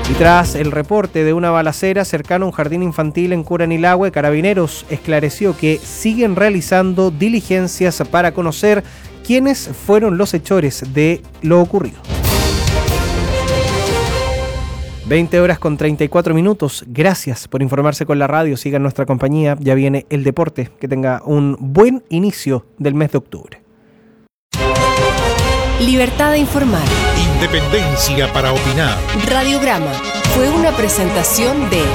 Y tras el reporte de una balacera cercano a un jardín infantil en Curanilahue, Carabineros esclareció que siguen realizando diligencias para conocer quiénes fueron los hechores de lo ocurrido. 20:34. Gracias por informarse con la radio. Sigan nuestra compañía. Ya viene el deporte. Que tenga un buen inicio del mes de octubre. Libertad de informar. Independencia para opinar. Radiograma fue una presentación de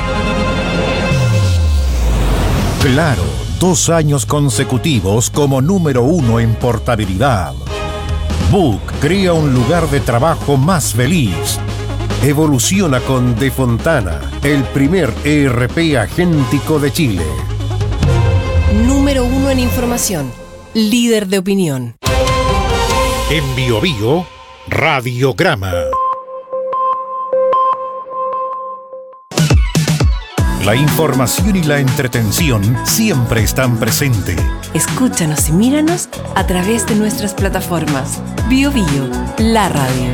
Claro, 2 años consecutivos como número 1 en portabilidad. Book crea un lugar de trabajo más feliz. Evoluciona con De Fontana, el primer ERP agéntico de Chile. Número 1 en información. Líder de opinión. En BioBio, Radiograma. La información y la entretención siempre están presentes. Escúchanos y míranos a través de nuestras plataformas. BioBio, la radio.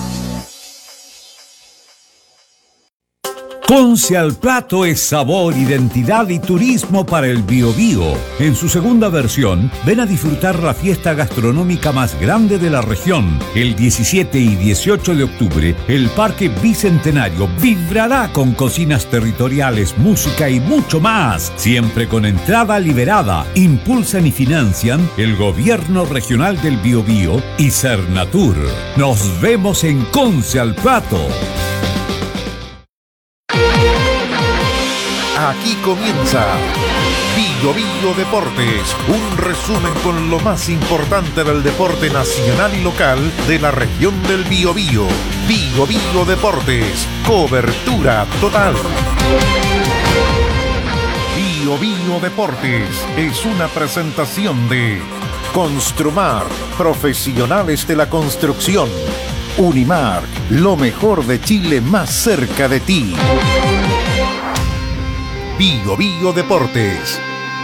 Conce al Plato es sabor, identidad y turismo para el Biobío. En su segunda versión, ven a disfrutar la fiesta gastronómica más grande de la región. El 17 y 18 de octubre, el Parque Bicentenario vibrará con cocinas territoriales, música y mucho más. Siempre con entrada liberada. Impulsan y financian el Gobierno Regional del Biobío y Cernatur. Nos vemos en Conce al Plato. Aquí comienza BioBio Deportes, un resumen con lo más importante del deporte nacional y local de la región del Biobío. BioBio Deportes, cobertura total. BioBio Deportes es una presentación de Construmar, profesionales de la construcción. Unimark, lo mejor de Chile más cerca de ti. BioBio Deportes.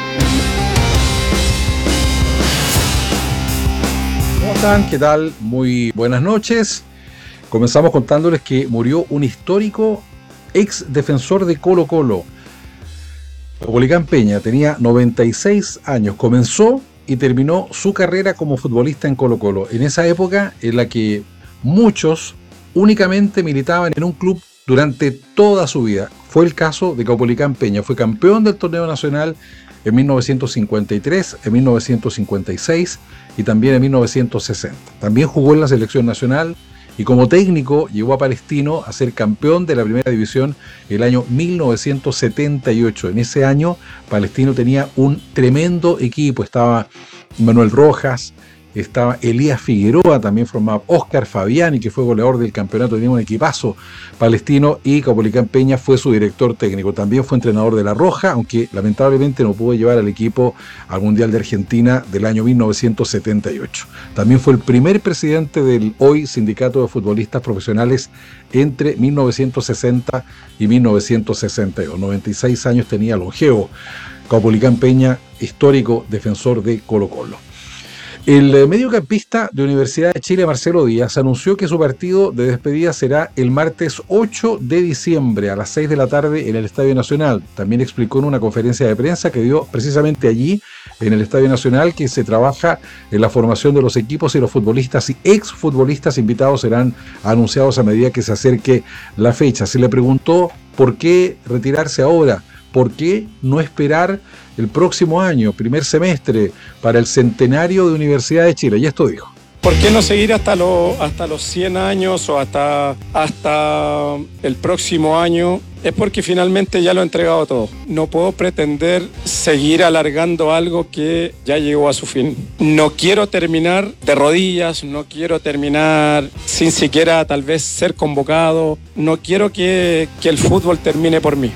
¿Cómo están? ¿Qué tal? Muy buenas noches. Comenzamos contándoles que murió un histórico ex defensor de Colo-Colo. Caupolicán Peña tenía 96 años. Comenzó y terminó su carrera como futbolista en Colo-Colo. En esa época en la que muchos únicamente militaban en un club durante toda su vida. Fue el caso de Caupolicán Peña. Fue campeón del torneo nacional en 1953, en 1956 y también en 1960. También jugó en la selección nacional y como técnico llegó a Palestino a ser campeón de la primera división el año 1978. En ese año Palestino tenía un tremendo equipo. Estaba Manuel Rojas, estaba Elías Figueroa, también formaba Óscar Fabiani, que fue goleador del campeonato, tenía un equipazo Palestino, y Caupolicán Peña fue su director técnico. También fue entrenador de La Roja, aunque lamentablemente no pudo llevar al equipo al Mundial de Argentina del año 1978. También fue el primer presidente del hoy Sindicato de Futbolistas Profesionales entre 1960 y 1962. 96 años tenía longevo Caupolicán Peña, histórico defensor de Colo-Colo. El mediocampista de Universidad de Chile, Marcelo Díaz, anunció que su partido de despedida será el martes 8 de diciembre a las 6 de la tarde en el Estadio Nacional. También explicó en una conferencia de prensa que dio precisamente allí, en el Estadio Nacional, que se trabaja en la formación de los equipos y los futbolistas y exfutbolistas invitados serán anunciados a medida que se acerque la fecha. Se le preguntó por qué retirarse ahora, por qué no esperar el próximo año, primer semestre, para el centenario de Universidad de Chile. Y esto dijo: ¿por qué no seguir hasta los 100 años o hasta el próximo año? Es porque finalmente ya lo he entregado todo. No puedo pretender seguir alargando algo que ya llegó a su fin. No quiero terminar de rodillas, no quiero terminar sin siquiera tal vez ser convocado. No quiero que el fútbol termine por mí.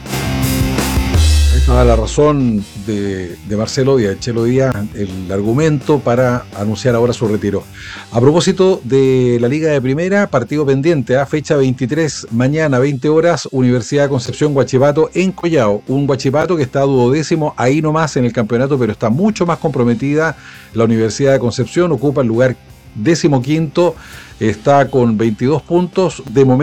La razón de Marcelo Díaz, Chelo Díaz, el argumento para anunciar ahora su retiro. A propósito de la Liga de Primera, partido pendiente, fecha 23, mañana 20 horas, Universidad de Concepción Huachipato en Collao. Un Huachipato que está duodécimo ahí nomás en el campeonato, pero está mucho más comprometida. La Universidad de Concepción ocupa el lugar 15º, está con 22 puntos de momento.